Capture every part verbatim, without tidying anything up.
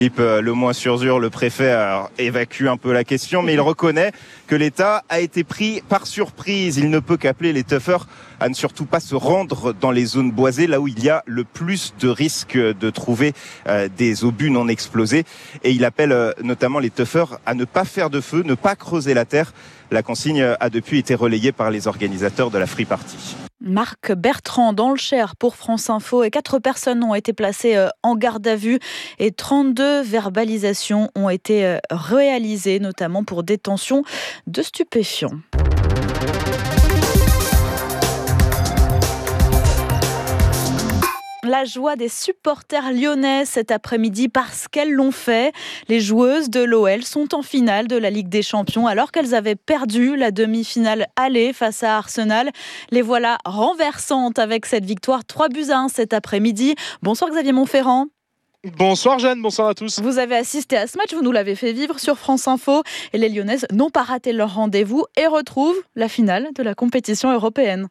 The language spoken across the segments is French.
Le moins sur-dur, le préfet a évacue un peu la question, mais il reconnaît que l'État a été pris par surprise. Il ne peut qu'appeler les tuffeurs à ne surtout pas se rendre dans les zones boisées, là où il y a le plus de risques de trouver euh, des obus non explosés. Et il appelle euh, notamment les tuffeurs à ne pas faire de feu, ne pas creuser la terre. La consigne a depuis été relayée par les organisateurs de la Free Party. Marc Bertrand dans le Cher pour France Info et quatre personnes ont été placées en garde à vue et trente-deux verbalisations ont été réalisées, notamment pour détention de stupéfiants. La joie des supporters lyonnais cet après-midi parce qu'elles l'ont fait. Les joueuses de l'O L sont en finale de la Ligue des Champions alors qu'elles avaient perdu la demi-finale aller face à Arsenal. Les voilà renversantes avec cette victoire trois buts à un cet après-midi. Bonsoir Xavier Montferrand. Bonsoir Jeanne, bonsoir à tous. Vous avez assisté à ce match, vous nous l'avez fait vivre sur France Info et les Lyonnaises n'ont pas raté leur rendez-vous et retrouvent la finale de la compétition européenne.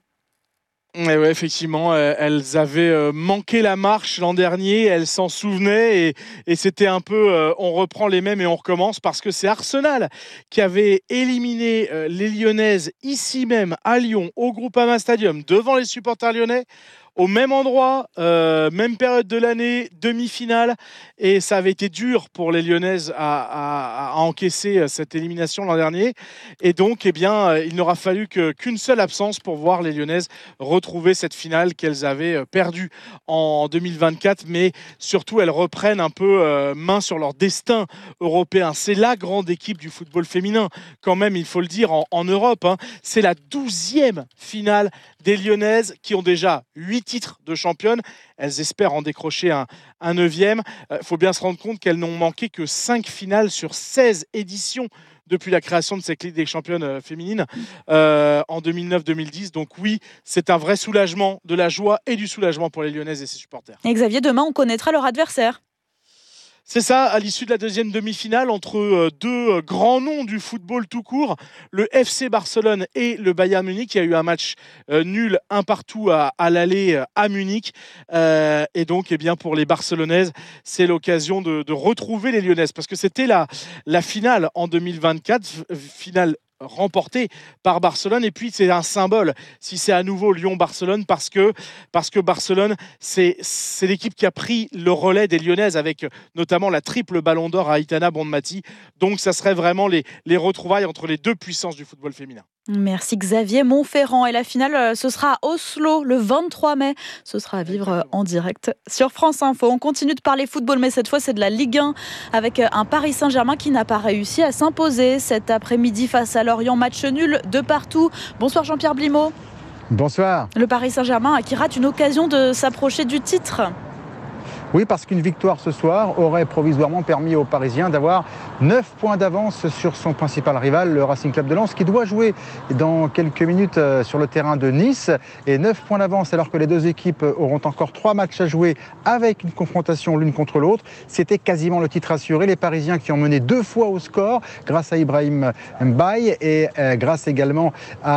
Et ouais, effectivement, euh, elles avaient euh, manqué la marche l'an dernier, elles s'en souvenaient et, et c'était un peu euh, on reprend les mêmes et on recommence parce que c'est Arsenal qui avait éliminé euh, les Lyonnaises ici même à Lyon au Groupama Stadium devant les supporters lyonnais. Au même endroit, euh, même période de l'année, demi-finale, et ça avait été dur pour les Lyonnaises à, à, à encaisser cette élimination l'an dernier. Et donc, eh bien, il n'aura fallu que, qu'une seule absence pour voir les Lyonnaises retrouver cette finale qu'elles avaient perdue en deux mille vingt-quatre, mais surtout elles reprennent un peu euh, main sur leur destin européen. C'est la grande équipe du football féminin, quand même, il faut le dire, en, en Europe. Hein. C'est la douzième finale des Lyonnaises qui ont déjà huit titres de championne. Elles espèrent en décrocher un, un neuvième. Il euh, faut bien se rendre compte qu'elles n'ont manqué que cinq finales sur seize éditions depuis la création de cette Ligue des championnes euh, féminines euh, en deux mille neuf deux mille dix. Donc oui, c'est un vrai soulagement, de la joie et du soulagement pour les Lyonnaises et ses supporters. Et Xavier, demain, on connaîtra leur adversaire. C'est ça, à l'issue de la deuxième demi-finale, entre deux grands noms du football tout court, le F C Barcelone et le Bayern Munich. Il y a eu un match euh, nul, un partout à, à l'aller à Munich. Euh, et donc, eh bien, pour les Barcelonaises, c'est l'occasion de, de retrouver les Lyonnaises. Parce que c'était la, la finale en deux mille vingt-quatre, finale remporté par Barcelone, et puis c'est un symbole si c'est à nouveau Lyon-Barcelone parce que, parce que Barcelone c'est, c'est l'équipe qui a pris le relais des Lyonnaises avec notamment la triple ballon d'or à Aitana Bonmati, donc ça serait vraiment les, les retrouvailles entre les deux puissances du football féminin. Merci Xavier Montferrand. Et la finale, ce sera à Oslo le vingt-trois mai. Ce sera à vivre en direct sur France Info. On continue de parler football, mais cette fois, c'est de la Ligue un avec un Paris Saint-Germain qui n'a pas réussi à s'imposer cet après-midi face à Lorient. Match nul de partout. Bonsoir Jean-Pierre Blimaud. Bonsoir. Le Paris Saint-Germain qui rate une occasion de s'approcher du titre. Oui, parce qu'une victoire ce soir aurait provisoirement permis aux Parisiens d'avoir neuf points d'avance sur son principal rival, le Racing Club de Lens, qui doit jouer dans quelques minutes sur le terrain de Nice. Et neuf points d'avance alors que les deux équipes auront encore trois matchs à jouer avec une confrontation l'une contre l'autre. C'était quasiment le titre assuré. Les Parisiens qui ont mené deux fois au score grâce à Ibrahim Mbaye et euh, grâce également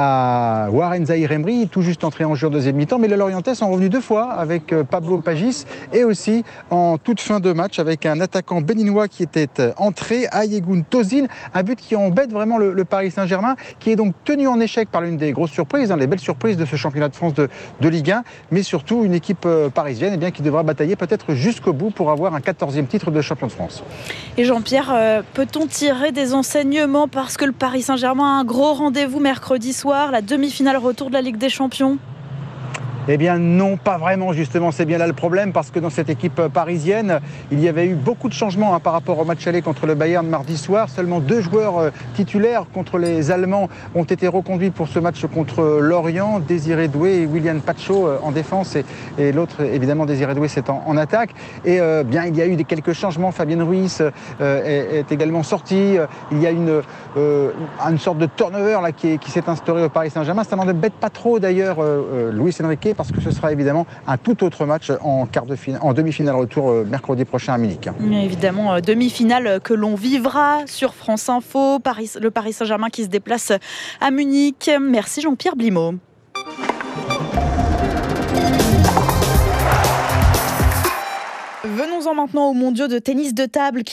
à Warren Zahir-Emery, tout juste entré en jeu en deuxième mi-temps. Mais les Lorientais sont revenus deux fois avec Pablo Pagis et aussi en toute fin de match avec un attaquant béninois qui était entré, Ayegoun Tozin, un but qui embête vraiment le, le Paris Saint-Germain, qui est donc tenu en échec par l'une des grosses surprises, hein, les belles surprises de ce championnat de France de, de Ligue un, mais surtout une équipe euh, parisienne eh bien, qui devra batailler peut-être jusqu'au bout pour avoir un quatorzième titre de champion de France. Et Jean-Pierre, euh, peut-on tirer des enseignements parce que le Paris Saint-Germain a un gros rendez-vous mercredi soir, la demi-finale retour de la Ligue des Champions ? Eh bien non, pas vraiment justement, c'est bien là le problème parce que dans cette équipe parisienne, il y avait eu beaucoup de changements hein, par rapport au match aller contre le Bayern mardi soir. Seulement deux joueurs euh, titulaires contre les Allemands ont été reconduits pour ce match contre Lorient, Désiré Doué et William Pacho euh, en défense et, et l'autre évidemment Désiré Doué c'est en, en attaque. Et euh, bien il y a eu des, quelques changements, Fabienne Ruiz euh, est, est également sortie, il y a une, euh, une sorte de turnover là, qui, est, qui s'est instauré au Paris Saint-Germain. Ça n'embête pas trop d'ailleurs euh, euh, Luis Enrique parce que ce sera évidemment un tout autre match en, quart de finale, en demi-finale retour euh, mercredi prochain à Munich. Évidemment, euh, demi-finale que l'on vivra sur France Info, Paris, le Paris Saint-Germain qui se déplace à Munich. Merci Jean-Pierre Blimaud. Venons Passons-en maintenant aux mondiaux de tennis de table